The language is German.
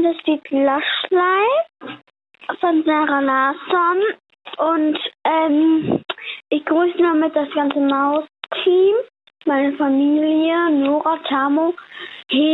ist die Laschlei von Sarah Larsson und ich grüße damit das ganze Maus-Team, meine Familie, Nora, Tamo,